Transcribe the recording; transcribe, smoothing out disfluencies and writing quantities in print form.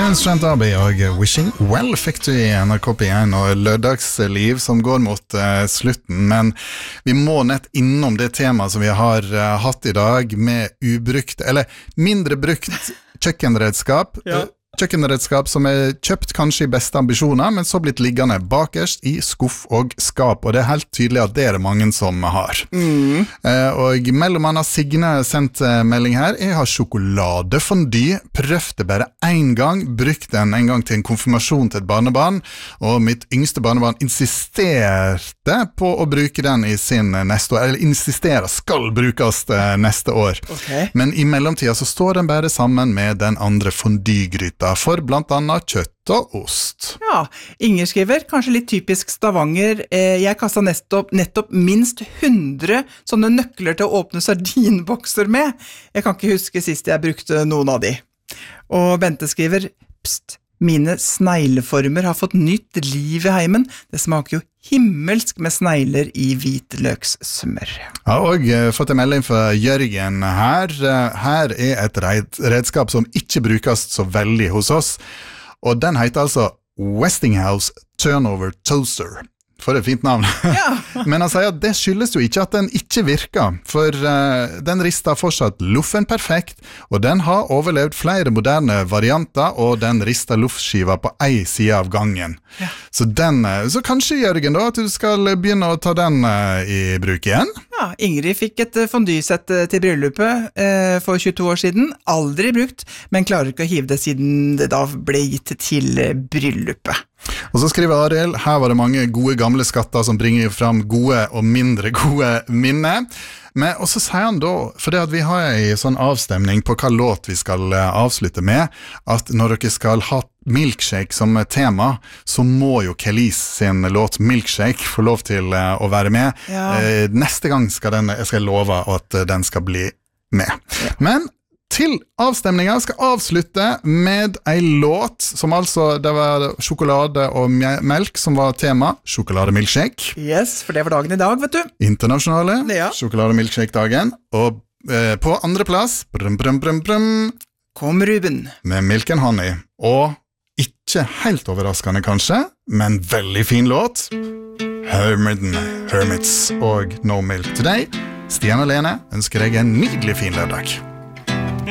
Strand Derby og Wishing Well fikk du i NRK P1 og lørdagsliv som går mot slutten, men vi må nett innom det temaet som vi har hatt i dag med ubrukt, eller mindre brukt kjøkkenredskap. Kjøkkenredskap som kjøpt kanskje i beste ambisjoner, men så blitt liggende bakerst i skuff og skap, og det helt tydelig at det det mange som har. Og mellom annet Signe sendt melding her, jeg har sjokoladefondy, prøvde bare en gang, brukt den en gang til en konfirmasjon til et barnebarn, og mitt yngste barnebarn insisterte på å bruke den i sin neste år, eller insisterer skal brukes neste år. Men i mellomtida så står den bare sammen med den andre fondygryta, for blant annet kjøtt og ost. Ja, Inger skriver, kanskje litt typisk Stavanger, jeg kastet nettopp minst 100 sånne nøkler til å åpne sardinbokser med. Jeg kan ikke huske sist jeg brukte noen av de. Og Bente skriver, pst, mine snegleformer har fått nytt liv i heimen. Det smaker jo himmelsk med snegler i hvitløkssmør. Ja, og fått en melding fra Jørgen her. Her et redskap som ikke brukes så veldig hos oss, og den heter altså Westinghouse Turnover Toaster. For et fint navn. Men han sier at det skyldes jo ikke at den ikke virker, for den rister fortsatt luffen perfekt, og den har overlevd flere moderne varianter, og den rister luftskiva på en side av gangen. Så kanskje, Jørgen, da, at du skal begynne å ta den i bruk igjen? Ja, Ingrid fikk et fondysett til bryllupet for 22 år siden, aldri brukt, men klarer ikke å hive det siden det da ble gitt til bryllupet. Og så skriver Ariel, her var det mange gode gamle skatter som bringer fram gode og mindre gode minner. Men, og så sier han da, for det at vi har en sånn avstemning på hva låt vi skal avslutte med, at når dere skal ha milkshake som tema, så må jo Kelis sin låt Milkshake få lov til å være med. Neste gang skal jeg love at den skal bli med. Men til avstemningen skal avslutte med en låt som altså, det var sjokolade og melk som var tema, sjokolademilkshake. Yes, for det var dagen i dag, vet du. Internasjonale sjokolademilkshake-dagen. Og på andre plass, kom Ruben. Med Milk and Honey. Og ikke helt overraskende kanskje, men veldig fin låt. Hermits og No Milk Today. Stian og Lene ønsker deg en nydelig fin lørdag.